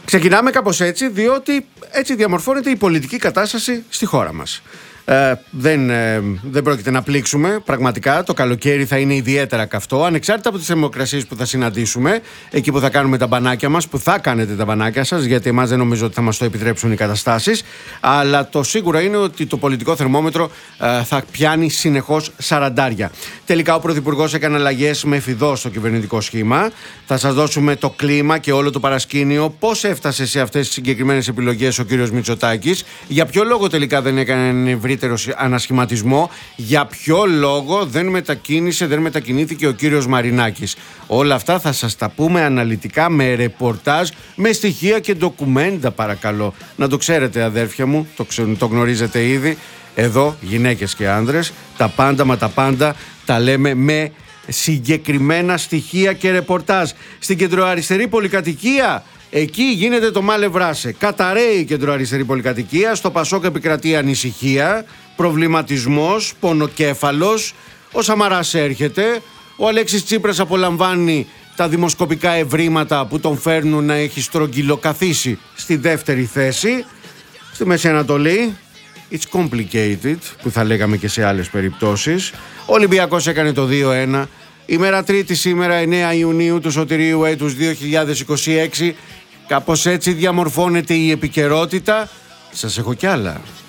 Ξεκινάμε κάπως έτσι, διότι έτσι διαμορφώνεται η πολιτική κατάσταση στη χώρα μας. Δεν πρόκειται να πλήξουμε. Πραγματικά το καλοκαίρι θα είναι ιδιαίτερα καυτό, ανεξάρτητα από τις θερμοκρασίες που θα συναντήσουμε, εκεί που θα κάνουμε τα μπανάκια μας, που θα κάνετε τα μπανάκια σας, γιατί εμάς δεν νομίζω ότι θα μας το επιτρέψουν οι καταστάσεις. Αλλά το σίγουρο είναι ότι το πολιτικό θερμόμετρο θα πιάνει συνεχώς σαραντάρια. Τελικά ο Πρωθυπουργός έκανε αλλαγές με φιδό στο κυβερνητικό σχήμα. Θα σας δώσουμε το κλίμα και όλο το παρασκήνιο, πώς έφτασε σε αυτές τις συγκεκριμένες επιλογές ο κύριος Μητσοτάκης, για ποιο λόγο τελικά δεν έκανε ευρύτερο ανασχηματισμό, για ποιο λόγο δεν μετακινήθηκε ο κύριος Μαρινάκης. Όλα αυτά θα σας τα πούμε αναλυτικά, με ρεπορτάζ, με στοιχεία και ντοκουμέντα, παρακαλώ. Να το ξέρετε, αδέρφια μου, το γνωρίζετε ήδη. Εδώ, γυναίκες και άνδρες, τα πάντα μα τα πάντα τα λέμε με συγκεκριμένα στοιχεία και ρεπορτάζ. Στην κεντροαριστερή πολυκατοικία, εκεί γίνεται το μάλε βράσε. Καταραίει η κεντροαριστερή πολυκατοικία. Στο Πασόκ επικρατεί ανησυχία, προβληματισμός, πονοκέφαλος. Ο Σαμαράς έρχεται. Ο Αλέξης Τσίπρας απολαμβάνει τα δημοσκοπικά ευρήματα που τον φέρνουν να έχει στρογγυλοκαθίσει στη δεύτερη θέση. Στη Μέση Ανατολή, it's complicated, που θα λέγαμε και σε άλλες περιπτώσεις. Ο Ολυμπιακός έκανε το 2-1. Ημέρα Τρίτη σήμερα, 9 Ιουνίου του σωτηρίου έτους 2026. Κάπως έτσι διαμορφώνεται η επικαιρότητα. Σας έχω κι άλλα.